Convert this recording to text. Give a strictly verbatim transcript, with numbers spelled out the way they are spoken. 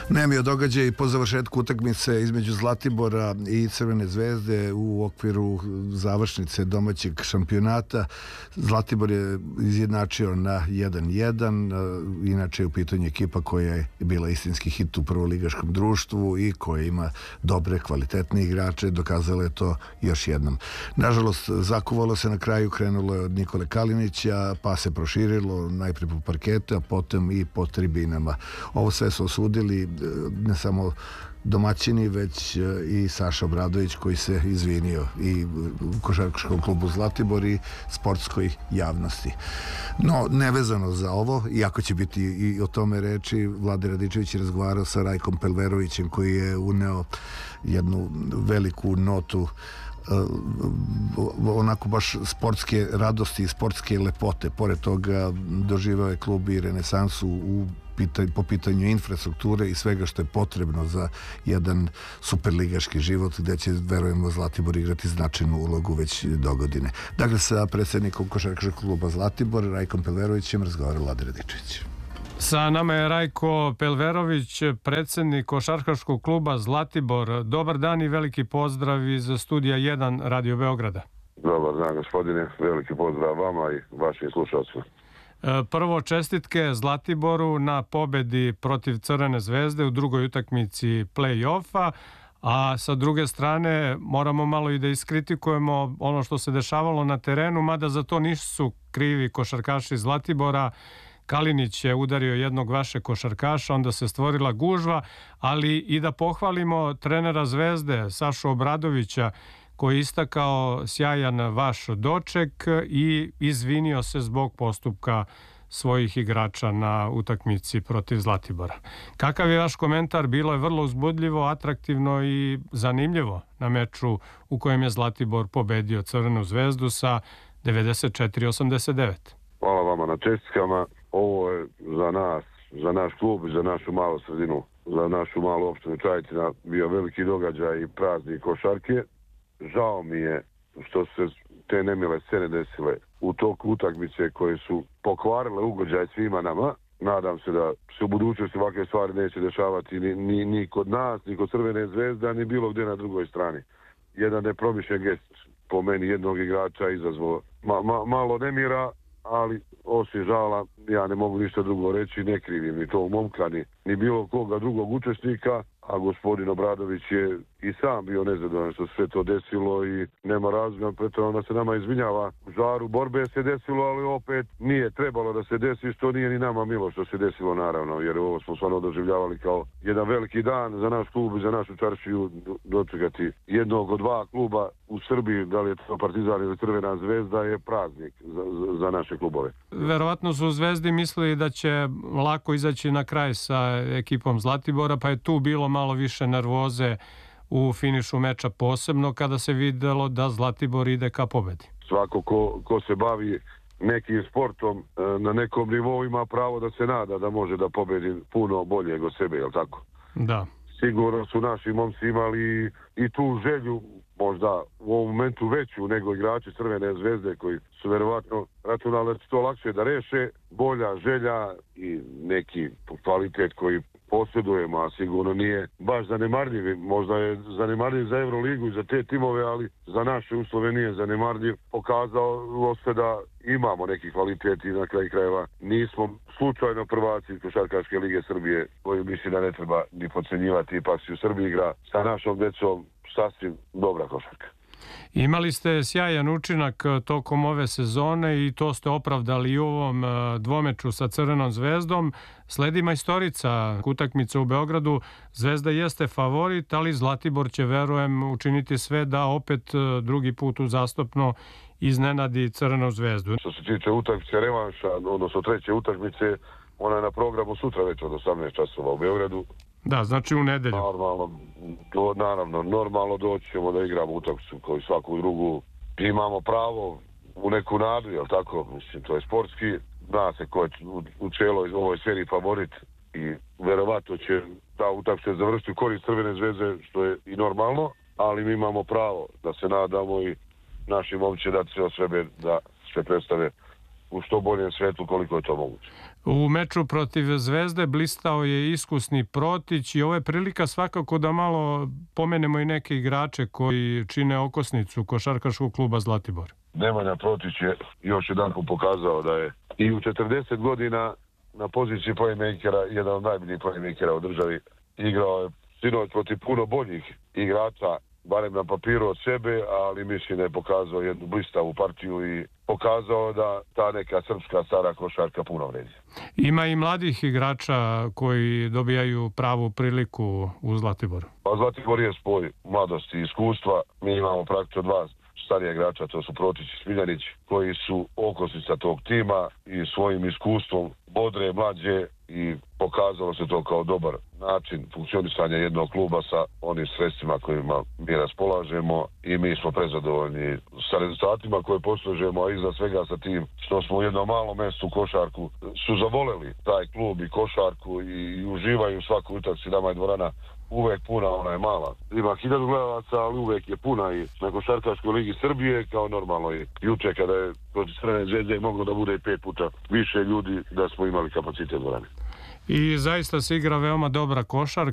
Nemio događaj po završetku utakmice između Zlatibora i Crvene zvezde u okviru završnice domaćeg šampionata. Zlatibor je izjednačio na jedan jedan, inače je u pitanju ekipa koja je bila istinski hit u prvoligaškom društvu i koja ima dobre, kvalitetne igrače, dokazala je to još jednom. Nažalost, zakuvalo se na kraju, krenulo je od Nikole Kalinića, pa se proširilo najprije po parketu, a potom i po tribinama. Ovo sve su osudili ne samo domaćini, već i Saša Obradović, koji se izvinio i košarkaškom klubu Zlatibor i sportskoj javnosti. No, nevezano za ovo, iako će biti i o tome reči, Vlade Radičević je razgovarao sa Rajkom Pelverovićem, koji je uneo jednu veliku notu onako baš sportske radosti i sportske lepote. Pored toga doživao je klub i renesansu u po pitanju infrastrukture i svega što je potrebno za jedan superligaški život, gde će, verujemo, Zlatibor igrati značajnu ulogu već do godine. Dakle, sa predsjednikom košarkaškog kluba Zlatibor, Rajkom Pelverovićem, razgovarao Vlade Radičević. Sa nama je Rajko Pelverović, predsjednik košarkaškog kluba Zlatibor. Dobar dan i veliki pozdrav iz studija jedan Radio Beograda. Dobar dan, gospodine. Veliki pozdrav vama i vašim slušalcima. Prvo, čestitke Zlatiboru na pobedi protiv Crvene zvezde u drugoj utakmici play-offa, a sa druge strane moramo malo i da iskritikujemo ono što se dešavalo na terenu, mada za to nisu krivi košarkaši Zlatibora. Kalinić je udario jednog vašeg košarkaša, onda se stvorila gužva, ali i da pohvalimo trenera Zvezde, Sašu Obradovića, koji je istakao sjajan vaš doček i izvinio se zbog postupka svojih igrača na utakmici protiv Zlatibora. Kakav je vaš komentar? Bilo je vrlo uzbudljivo, atraktivno i zanimljivo na meču u kojem je Zlatibor pobedio Crvenu zvezdu sa devedeset četiri osamdeset devet. Hvala vama na čestitkama. Ovo je za nas, za naš klub i za našu malu sredinu, za našu malu opštinu Čajetina bio veliki događaj i praznik košarke. Žao mi je što se te nemile scene desile u toku utakmice koje su pokvarile ugođaj svima nama. Nadam se da se u budućnosti ovakve stvari neće dešavati ni, ni, ni kod nas, ni kod Crvene zvezde, ni bilo gdje na drugoj strani. Jedan nepromišljen gest po meni jednog igrača izazvao ma, ma, malo nemira, ali osim žala ja ne mogu ništa drugo reći, ne krivim ni to momka, ni, ni bilo koga drugog učesnika, a gospodin Obradović je i sam bio nezadovoljan što sve to desilo i nema razloga pretjerano da se nama izvinjava. U žaru borbe se desilo, ali opet nije trebalo da se desi, što nije ni nama milo što se desilo, naravno, jer ovo smo stvarno doživljavali kao jedan veliki dan za naš klub i za našu čaršiju, dočekati jednog od dva kluba u Srbiji, da li je to Partizan ili Crvena zvezda, je praznik za, za, za naše klubove. Verovatno su u Zvezdi mislili da će lako izaći na kraj sa ekipom Zlatibora, pa je tu bilo malo više nervoze u finišu meča, posebno kada se videlo da Zlatibor ide ka pobedi. Svako ko, ko se bavi nekim sportom na nekom nivou ima pravo da se nada da može da pobedi puno bolje od sebe, je li tako? Da. Sigurno su naši momci imali i tu želju, možda u ovom momentu veću nego igrači Crvene zvezde, koji su verovatno računali da će to lakše da reše. Bolja želja i neki kvalitet koji posjedujemo, a sigurno nije baš zanemarljiv. Možda je zanemarljiv za Euroligu i za te timove, ali za naše uslove nije zanemarljiv. Pokazalo se da imamo neki kvalitet i na kraj krajeva nismo slučajno prvaci košarkaške lige Srbije, koju mislim da ne treba ni podcenjivati. Ipak se u Srbiji igra sa našom decom sasvim dobra košarka. Imali ste sjajan učinak tokom ove sezone i to ste opravdali i u ovom dvomeču sa Crvenom zvezdom. Sledi majstorica, utakmica u Beogradu. Zvezda jeste favorit, ali Zlatibor će, verujem, učiniti sve da opet drugi put uzastopno iznenadi Crvenu zvezdu. Što se tiče utakmice revanša, odnosno treće utakmice, ona je na programu sutra već od osamnaest časova u Beogradu. Da, znači u nedelju. Normalno, do, naravno, normalno doći ćemo da igramo utakmicu kao i svaku drugu. Imamo pravo u neku nadu, jel tako? Mislim, to je sportski. Zna se ko je u, u celoj ovoj seriji favorit i verovatno će ta utakmica završiti u korist Crvene zvezde, što je i normalno, ali mi imamo pravo da se nadamo i naši momci da će od sebe da se predstave u što boljem svetu koliko je to moguće. U meču protiv Zvezde blistao je iskusni Protić i ovo je prilika svakako da malo pomenemo i neke igrače koji čine okosnicu košarkaškog kluba Zlatibor. Nemanja Protić je još jedan pokazao da je i u četrdeset godina na poziciji playmakera jedan od najboljih playmakera u državi. Igrao je sinoć protiv puno boljih igrača, barem na papiru od sebe, ali mislim da je pokazao jednu blistavu partiju i pokazao da ta neka srpska stara košarka puno vredi. Ima i mladih igrača koji dobijaju pravu priliku u Zlatiboru. Pa Zlatibor je spoj mladosti i iskustva. Mi imamo praktično dva starija igrača, to su Protić i Smiljanić, koji su okosnica tog tima i svojim iskustvom bodre, mlađe i pokazalo se to kao dobar način funkcionisanja jednog kluba sa onim sredstvima kojima mi raspolažemo i mi smo prezadovoljni sa rezultatima koje postižemo, a iznad svega sa tim što smo u jednom malom mestu košarku su zavoleli taj klub i košarku i, i uživaju u svakoj utakmici. Nama je dvorana uvek puna, ona je mala. Ima hiljadu gledalaca, ali uvek je puna i na Košarkaškoj ligi Srbije, kao normalno i juče kada je protiv Crvene zvezde moglo da bude i pet puta više ljudi da smo imali kapacitet dvorane. I zaista se igra veoma dobra košarka.